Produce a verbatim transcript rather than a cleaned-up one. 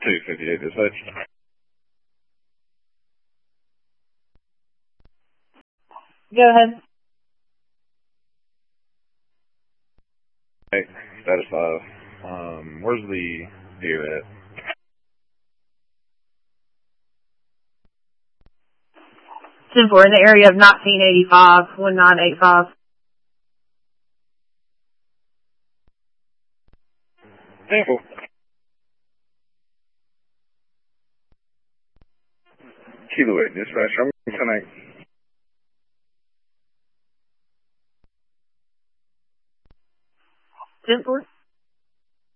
two fifty-eight dispatch. Go ahead. Hey, status five. Um, where's the deer at? ten four, in the area of nineteen eighty-five, one nine eight five. ten four. Kilo eight dispatch. I'm going to connect. ten four.